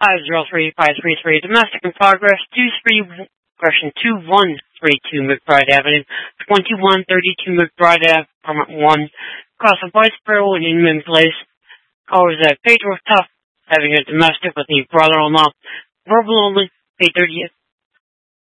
503-533, domestic in progress, 2132 McBride Avenue, 2132 McBride Ave, apartment 1, across from Viceboro and Inman Place. Callers at Pedro Tough, having a domestic with a brother-in-law. Verbal only, pay 30